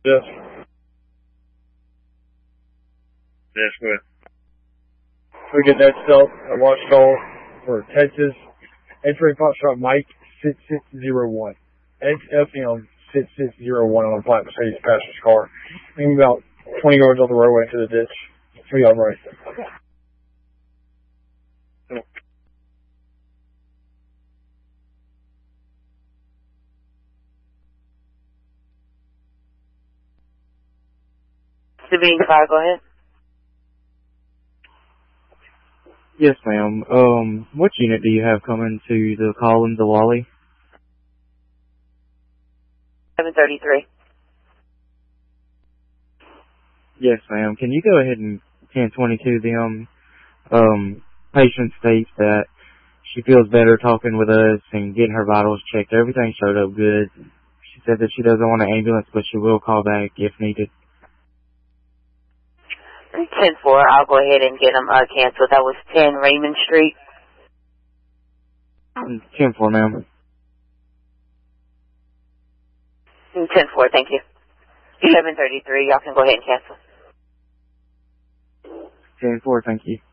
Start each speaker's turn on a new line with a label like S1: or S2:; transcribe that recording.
S1: Yes.
S2: Yes, good.
S1: We get next up, a watch call for Texas, entering Foxtrot Mike 6601. XFM 6601 on a black Mercedes passenger car. Maybe about 20 yards off the roadway to the ditch. 3 yard right.
S3: Sabine Fire, go ahead.
S4: Yes, ma'am. What unit do you have coming to the Collins, Wally?
S3: 733.
S4: Yes, ma'am. Can you go ahead and 1022 them? Patient states that she feels better talking with us and getting her vitals checked. Everything showed up good. She said that she doesn't want an ambulance, but she will call back if needed.
S3: 10-4, I'll go ahead and get them canceled. That was 10 Raymond Street.
S4: 10-4, ma'am.
S3: 10-4, thank you. 733, y'all can go ahead and cancel.
S4: 10-4, thank you.